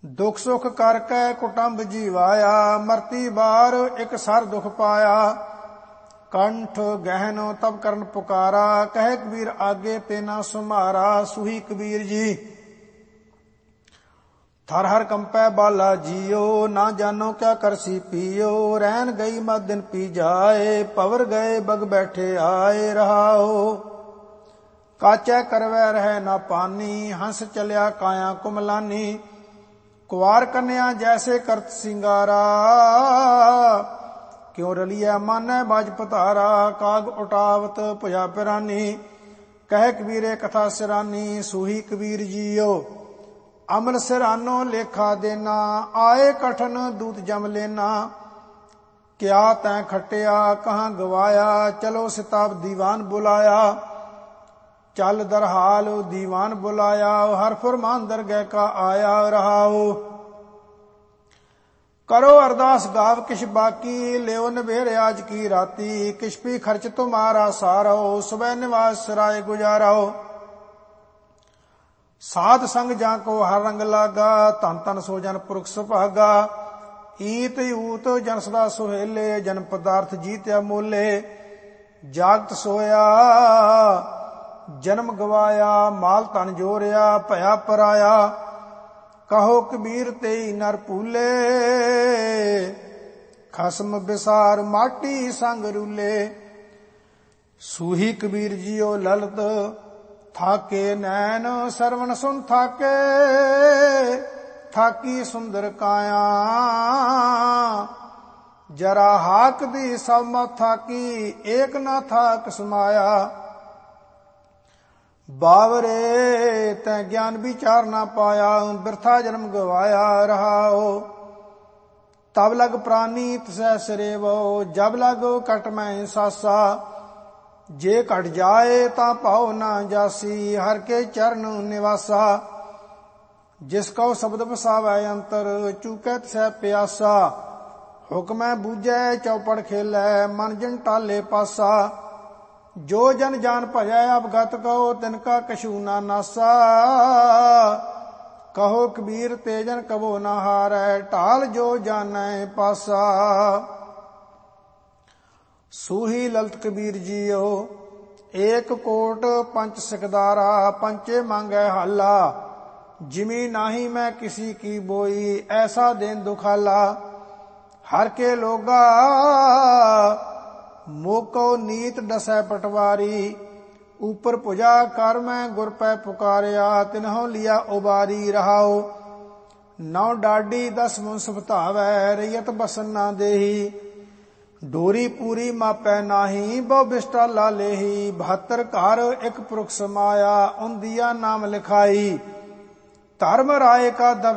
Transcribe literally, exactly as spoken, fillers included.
ਦੁਖ ਸੁਖ ਕਰਕੇ ਕੁਟੰਬ ਜੀਵਾਇਆ, ਮਰਤੀ ਬਾਰ ਇੱਕ ਸਰ ਦੁਖ ਪਾਇਆ। ਕੰਠ ਗਹਿਨ ਤਬ ਕਰਨ ਪੁਕਾਰਾ, ਕਹੇ ਕਬੀਰ ਆਗੇ ਤੇ ਨਾ ਸੁਮਾਰਾ। ਸੁਹੀ ਕਬੀਰ ਜੀ ਥਰ ਹਰ ਕੰਪੈ ਬਾਲਾ ਜੀਓ, ਨਾ ਜਾਨੋ ਕਿਆ ਕਰਸੀ ਪੀਓ। ਰਹਿਣ ਗਈ ਮਤ ਦਿਨ ਪੀ ਜਾਏ, ਪਵਰ ਗਏ ਬਗ ਬੈਠੇ ਆਏ। ਰਹਾਓ ਕਾਚੈ ਕਰਵੈ ਰਹਿ ਨਾ ਪਾਨੀ, ਹੰਸ ਚਲਿਆ ਕਾਇਆ ਕੁਮਲਾਨੀ। ਕੁਵਾਰ ਕੰਨਿਆ ਜੈਸੇ ਕਰਤ ਸਿੰਗਾਰਾ, ਕਿਉ ਰਲੀਐ ਮਾਨੈ ਬਾਜ ਪਤਾਰਾ। ਕਾਗ ਉਟਾਵਤ ਭੁਜਾ ਪਿਰਾਨੀ, ਕਹੇ ਕਬੀਰੇ ਕਥਾ ਸਿਰਾਨੀ। ਸੂਹੀ ਕਬੀਰ ਜੀਓ ਅਮਲ ਸਿਰਾਨੋ ਲੇਖਾ ਦੇਨਾ, ਆਏ ਕਠਨ ਦੂਤ ਜਮ ਲੈਨਾ। ਕਿਆ ਤੈਂ ਖਟਿਆ ਕਹਾਂ ਗਵਾਇਆ, ਚਲੋ ਸਿਤਾਬ ਦੀਵਾਨ ਬੁਲਾਇਆ। ਚੱਲ ਦਰਹਾਲ ਦੀਵਾਨ ਬੁਲਾਇਆ, ਹਰ ਫੁਰਮਾਨ ਦਰਗਹਿ ਕਾ ਆਇਆ। ਰਹਾਓ ਕਰੋ ਅਰਦਾਸ ਗਾਵ ਕਿਛ ਬਾਕੀ, ਲਿਓ ਨਿਬੇਰ ਆਜ ਕੀ ਰਾਤੀ। ਕਿਛ ਵੀ ਖਰਚ ਤੁਮਾਰਾ ਸਾਰੋ, ਸੁਬਹ ਨਿਵਾਸ ਸਰਾਏ ਗੁਜਾਰੋ। ਸਾਧ ਸੰਗ ਜਾਂ ਕੋ ਹਰ ਰੰਗ ਲਾਗਾ, ਧਨ ਧਨ ਸੋ ਜਨ ਪੁਰਖ ਸੁਭਾਗਾ। ਈਤ ਊਤ ਜਨ ਸਦਾ ਸੁਹੇਲੇ, ਜਨ ਪਦਾਰਥ ਜੀਤਿਆ ਮੋਲੇ। ਜਾਗਤ ਸੋਇਆ ਜਨਮ ਗਵਾਇਆ, ਮਾਲ ਧਨ ਜੋਰਿਆ ਭਇਆ ਪਰਾਇਆ। ਕਹੋ ਕਬੀਰ ਤੇਈ ਨਰ ਭੂਲੇ, ਖਸਮ ਬਿਸਾਰ ਮਾਟੀ ਸੰਗ ਰੂਲੇ। ਸੂਹੀ ਕਬੀਰ ਜੀਓ ਲਲਤ ਥਾਕੇ ਨੈਣ, ਸਰਵਣ ਸੁਨ ਥਾਕੇ ਥਾਕੀ ਸੁੰਦਰ ਕਾਇਆ। ਜਰਾ ਹਾਕ ਦੀ ਸਭ ਮਤ ਥਾਕੀ, ਏਕ ਨਾ ਥਾਕ ਸਮਾਇਆ। ਬਾਵਰੇ ਤੈ ਗਿਆਨ ਵਿਚਾਰ ਨਾ ਪਾਇਆ, ਬਿਰਥਾ ਜਨਮ ਗਵਾਇਆ। ਰਹਾਓ ਤਬ ਲਗ ਪ੍ਰਾਨੀ ਤਸੈ ਸਰੇਵੋ, ਜਬ ਲਗ ਕਟ ਮੈਂ ਸਾਸਾ। ਜੇ ਘਟ ਜਾਏ ਤਾਂ ਭਾਉ ਨਾ ਜਾਸੀ, ਹਰ ਕੇ ਚਰਨ ਨਿਵਾਸਾ। ਜਿਸ ਕਉ ਸ਼ਬਦ ਵਸਾਵੈ ਅੰਤਰ, ਚੂਕੈ ਤਸੈ ਪਿਆਸਾ। ਹੁਕਮੈ ਬੂਝੈ ਚੌਪੜ ਖੇਲੈ, ਮਨ ਜਿਨ ਟਾਲੇ ਪਾਸਾ। ਜੋ ਜਨ ਜਾਨ ਭਜੈ ਅਵਗਤ ਕਉ, ਤਿਨਕਾ ਕਛੂ ਨਾ ਨਾਸਾ। ਕਹੋ ਕਬੀਰ ਤੇ ਜਨ ਕਬੋ ਨਾ ਹਾਰੈ, ਢਾਲ ਜੋ ਜਾਣੈ ਪਾਸਾ। ਸੂਹੀ ਲਲਤ ਕਬੀਰ ਜੀਓ ਏਕ ਕੋਟ ਪੰਚ ਸਿਕਦਾਰਾ। ਪੰਚੇ ਮੰਗੈ ਹਾਲਾ, ਜਿਮੀ ਨਾਹੀ ਮੈਂ ਕਿਸੀ ਕੀ ਬੋਈ। ਐਸਾ ਦੇਨ ਦੁਖਾਲਾ ਹਰ ਕੇ ਲੋਗਾ, ਮੋਕੋ ਨੀਤ ਡਸੈ ਪਟਵਾਰੀ। ਉਪਰ ਭੁਜਾ ਕਰ ਮੈਂ ਗੁਰ ਪੈ ਪੁਕਾਰਿਆ, ਤਿਨਹੁ ਲਿਆ ਉਬਾਰੀ। ਰਹਾਓ ਨੌ ਡਾਡੀ ਦਸ ਮੁਨਸਫ ਧਾਵੈ, ਰਈਅਤ ਬਸਨ ਨਾ ਦੇਹੀ। ਡੋਰੀ ਪੂਰੀ ਮਾਪੈ ਨਾਹੀ, ਬਹੁ ਬਿਸਟਾ ਲਾ ਲੇਹੀ। ਬਹੱਤਰ ਘਰ ਇੱਕ ਪੁਰਖ ਸਮਾਇਆ, ਉਨ ਦੀਆ ਨਾਮ ਲਿਖਾਈ। ਧਰਮ ਰਾਏ ਕਾ